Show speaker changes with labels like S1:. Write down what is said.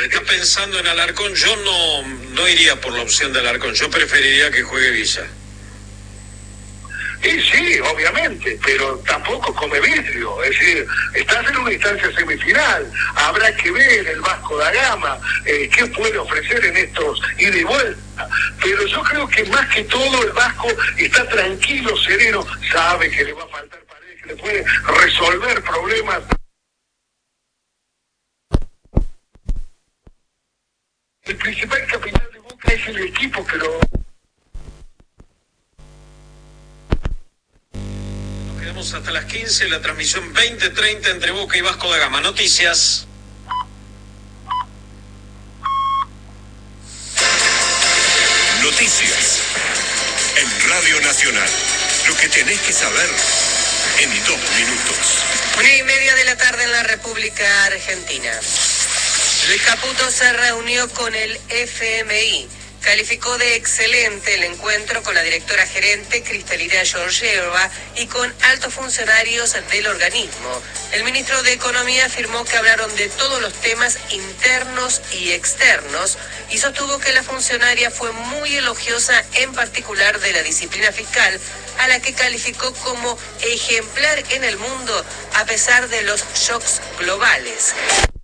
S1: está pensando en Alarcón. Yo no iría por la opción de Alarcón. Yo preferiría que juegue Villa.
S2: Y sí, obviamente, pero tampoco come vidrio. Es decir, estás en una instancia semifinal. Habrá que ver el Vasco da Gama, qué puede ofrecer en estos ida y vuelta. Pero yo creo que más que todo el Vasco está tranquilo, sereno, sabe que le va a faltar pared, que le puede resolver problemas. El principal capital de Boca es el equipo que lo...
S1: Hasta las 15, la transmisión 20:30 entre Boca y Vasco da Gama. Noticias.
S3: Noticias en Radio Nacional. Lo que tenés que saber en 2 minutos.
S4: 1:30 de la tarde en la República Argentina. Luis Caputo se reunió con el FMI. Calificó de excelente el encuentro con la directora gerente Cristalina Georgieva y con altos funcionarios del organismo. El ministro de Economía afirmó que hablaron de todos los temas internos y externos y sostuvo que la funcionaria fue muy elogiosa, en particular de la disciplina fiscal, a la que calificó como ejemplar en el mundo a pesar de los shocks globales.